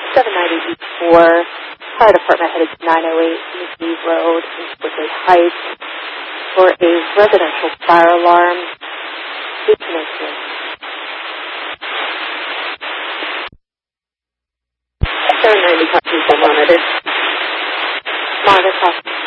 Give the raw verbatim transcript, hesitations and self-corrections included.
seven ninety East four, fire department headed to nine oh eight McGee Road in Berkeley Heights for a residential fire alarm. Please connect. seven ninety East four monitored. Monitor